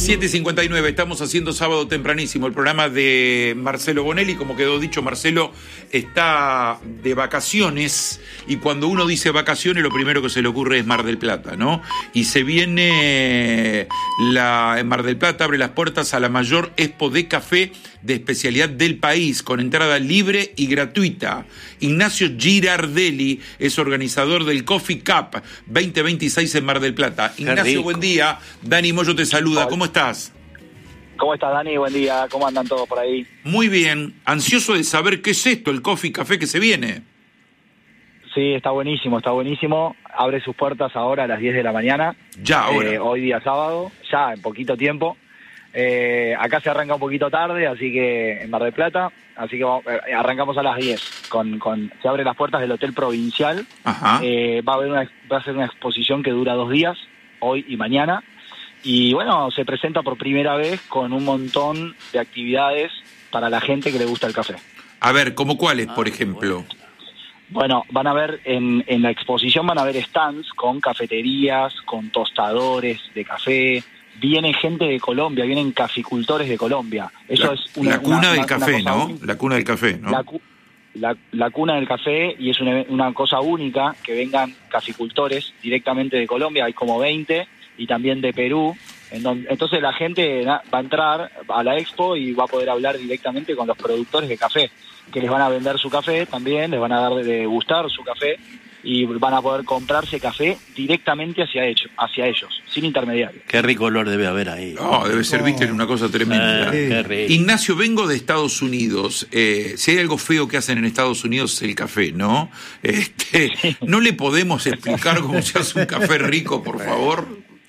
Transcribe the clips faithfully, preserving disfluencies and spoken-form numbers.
siete y cincuenta y nueve, estamos haciendo Sábado Tempranísimo, el programa de Marcelo Bonelli. Como quedó dicho, Marcelo está de vacaciones, y cuando uno dice vacaciones, lo primero que se le ocurre es Mar del Plata, ¿no? Y se viene la, en Mar del Plata, abre las puertas a la mayor expo de café de especialidad del país, con entrada libre y gratuita. Ignacio Girardelli es organizador del Coffee Cup veinte veintiséis en Mar del Plata. Ignacio, buen día. Dani Moyo te saluda. ¿Cómo estás? ¿Cómo estás, Dani? Buen día. ¿Cómo andan todos por ahí? Muy bien. Ansioso de saber qué es esto, el Coffee Café que se viene. Sí, está buenísimo, está buenísimo. Abre sus puertas ahora a las diez de la mañana. Ya, ahora. Eh, hoy día sábado, ya en poquito tiempo. Eh, acá se arranca un poquito tarde, así que en Mar del Plata, así que vamos, eh, arrancamos a las diez. Con, con, se abren las puertas del Hotel Provincial. Ajá. Eh, va a haber una, va a ser una exposición que dura dos días, hoy y mañana. Y bueno, se presenta por primera vez con un montón de actividades para la gente que le gusta el café. A ver, ¿cómo cuáles, por ejemplo? Bueno, van a ver, en, en la exposición van a ver stands con cafeterías, con tostadores de café. Viene gente de Colombia, vienen caficultores de Colombia. Eso la, es una, la cuna una, del una, café, una ¿no? única. La cuna del café, ¿no? La, la, la cuna del café, y es una, una cosa única que vengan caficultores directamente de Colombia. Hay como veinte, y también de Perú. En donde, entonces la gente va a entrar a la expo y va a poder hablar directamente con los productores de café, que les van a vender su café también, les van a dar de degustar su café, y van a poder comprarse café directamente hacia ellos, hacia ellos, sin intermediarios. Qué rico olor debe haber ahí. No, debe ser, viste, una cosa tremenda. Eh, qué rico. Ignacio, vengo de Estados Unidos. Eh, si hay algo feo que hacen en Estados Unidos es el café, ¿no? Este, ¿no le podemos explicar cómo se hace un café rico, por favor?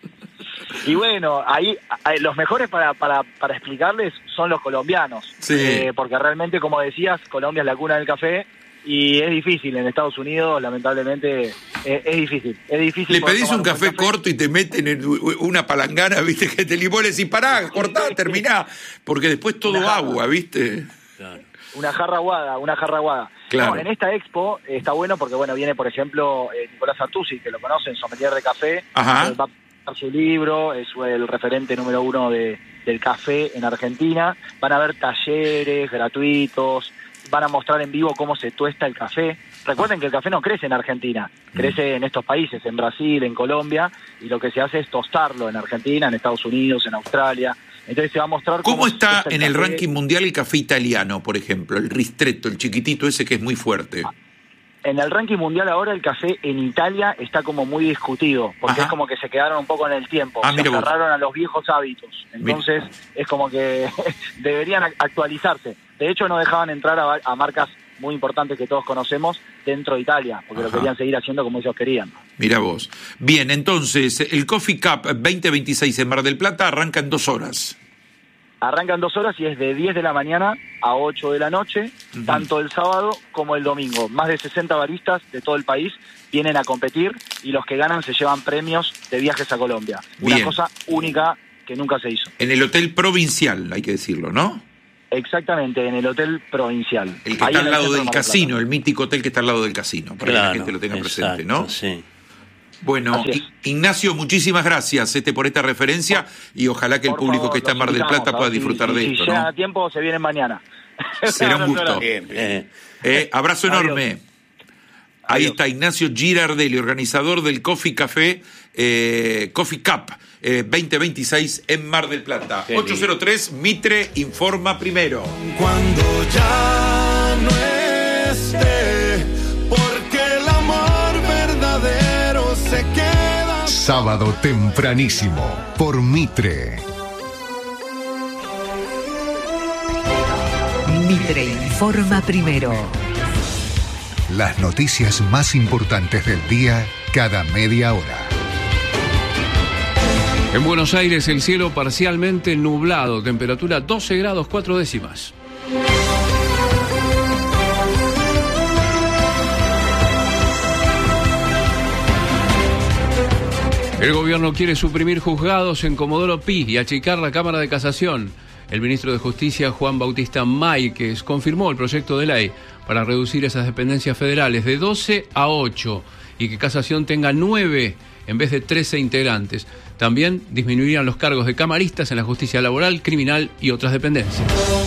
Y bueno, ahí, ahí los mejores para, para, para explicarles son los colombianos. Sí. Eh, porque realmente, como decías, Colombia es la cuna del café. Y es difícil en Estados Unidos, lamentablemente, es, es difícil. Es difícil. Le pedís un café, un café corto y te meten en una palangana, ¿viste? Que te limón y pará, cortá, terminá. Porque después todo una agua, ¿viste? Claro. Una jarra aguada, una jarra aguada. Claro. No, en esta expo está bueno porque, bueno, viene, por ejemplo, eh, Nicolás Artusi, que lo conocen, sommelier de café. Ajá. Eh, va a su libro, es el referente número uno de, del café en Argentina. Van a haber talleres gratuitos. Van a mostrar en vivo cómo se tuesta el café. Recuerden que el café no crece en Argentina, crece en estos países, en Brasil, en Colombia, y lo que se hace es tostarlo en Argentina, en Estados Unidos, en Australia. Entonces se va a mostrar cómo, ¿Cómo está el en el café. ranking mundial el café italiano, por ejemplo? El ristretto, el chiquitito ese que es muy fuerte. En el ranking mundial ahora el café en Italia está como muy discutido, porque Ajá. es como que se quedaron un poco en el tiempo, ah, se agarraron a los viejos hábitos. Entonces mira. Es como que deberían actualizarse. De hecho, no dejaban entrar a, a marcas muy importantes que todos conocemos dentro de Italia, porque Ajá. lo querían seguir haciendo como ellos querían. Mira vos. Bien, entonces, el Coffee Cup veinte veintiséis en Mar del Plata arranca en dos horas. Arranca en dos horas y es de diez de la mañana a ocho de la noche, uh-huh. tanto el sábado como el domingo. Más de sesenta baristas de todo el país vienen a competir, y los que ganan se llevan premios de viajes a Colombia. Una Bien. cosa única que nunca se hizo. En el Hotel Provincial, hay que decirlo, ¿no? Exactamente, en el Hotel Provincial. El que Ahí está al lado del de casino, el mítico hotel que está al lado del casino, para claro, que la gente lo tenga exacto, presente, ¿no? Sí. Bueno, Ignacio, muchísimas gracias este por esta referencia, y ojalá que el por público favor, que está en Mar del Plata pueda disfrutar si, de si, esto, si ¿no? llega a tiempo, se vienen mañana. Será un gusto. Bien, bien. Eh, abrazo enorme. Adiós. Ahí Adiós. está Ignacio Girardelli, organizador del Coffee Café, eh, Coffee Cup eh, veinte veintiséis en Mar del Plata. Qué ocho cero tres, Mitre informa primero. Cuando ya no esté, porque el amor verdadero se queda. Sábado tempranísimo por Mitre. Mitre informa primero. Las noticias más importantes del día cada media hora. En Buenos Aires el cielo parcialmente nublado, temperatura doce grados cuatro décimas. El gobierno quiere suprimir juzgados en Comodoro Pi y achicar la Cámara de Casación. El ministro de Justicia, Juan Bautista Máiquez, confirmó el proyecto de ley para reducir esas dependencias federales de doce a ocho y que Casación tenga nueve en vez de trece integrantes. También disminuirían los cargos de camaristas en la justicia laboral, criminal y otras dependencias.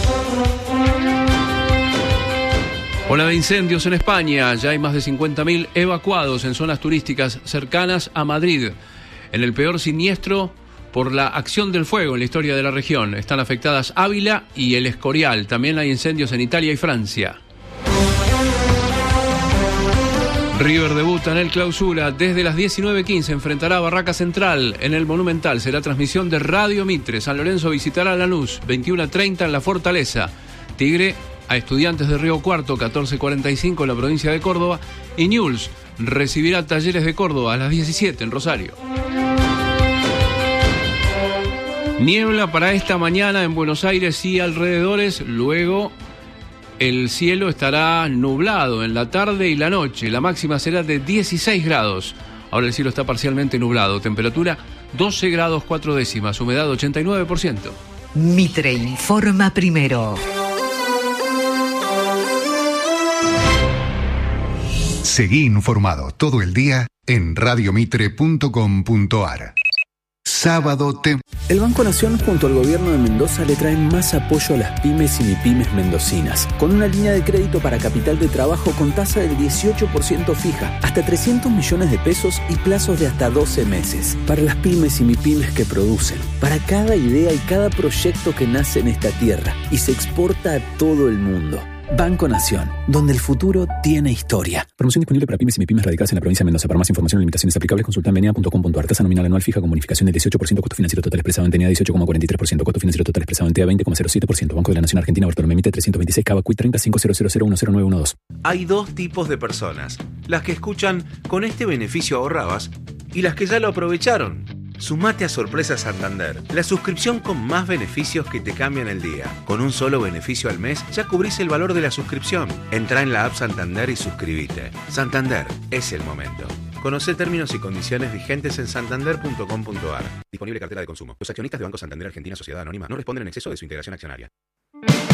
Ola de incendios en España. Ya hay más de cincuenta mil evacuados en zonas turísticas cercanas a Madrid. En el peor siniestro por la acción del fuego en la historia de la región. Están afectadas Ávila y El Escorial. También hay incendios en Italia y Francia. River debuta en el Clausura. Desde las diecinueve quince enfrentará a Barraca Central en el Monumental. Será transmisión de Radio Mitre. San Lorenzo visitará a Lanús, veintiuno treinta en la Fortaleza. Tigre a Estudiantes de Río Cuarto, catorce cuarenta y cinco en la provincia de Córdoba. Y Newell's recibirá Talleres de Córdoba a las diecisiete en Rosario. Niebla para esta mañana en Buenos Aires y alrededores. Luego el cielo estará nublado en la tarde y la noche. La máxima será de dieciséis grados. Ahora el cielo está parcialmente nublado. Temperatura doce grados cuatro décimas. Humedad ochenta y nueve por ciento. Mitre informa primero. Seguí informado todo el día en radio mitre punto com punto ar. Sábado tem... El Banco Nación junto al gobierno de Mendoza le traen más apoyo a las pymes y mipymes mendocinas, con una línea de crédito para capital de trabajo con tasa del dieciocho por ciento fija, hasta trescientos millones de pesos y plazos de hasta doce meses. Para las pymes y mipymes que producen, para cada idea y cada proyecto que nace en esta tierra y se exporta a todo el mundo. Banco Nación, donde el futuro tiene historia. Promoción disponible para pymes y mipymes radicadas en la provincia de Mendoza. Para más información y limitaciones aplicables, consulta en menea punto com punto ar. Tasa nominal anual fija con bonificación del dieciocho por ciento. Costo financiero total expresado en T E A dieciocho coma cuarenta y tres por ciento. Costo financiero total expresado en T E A veinte coma cero siete por ciento. Banco de la Nación Argentina, Bartolomé Mitre trescientos veintiséis, Cava Cuit treinta cinco cero cero cero uno cero nueve uno dos. Hay dos tipos de personas. Las que escuchan "con este beneficio ahorrabas" y las que ya lo aprovecharon. Sumate a Sorpresa Santander, la suscripción con más beneficios que te cambian el día. Con un solo beneficio al mes ya cubrís el valor de la suscripción. Entrá en la app Santander y suscríbete. Santander, es el momento. Conocé términos y condiciones vigentes en santander punto com punto ar. Disponible cartera de consumo. Los accionistas de Banco Santander Argentina Sociedad Anónima no responden en exceso de su integración accionaria.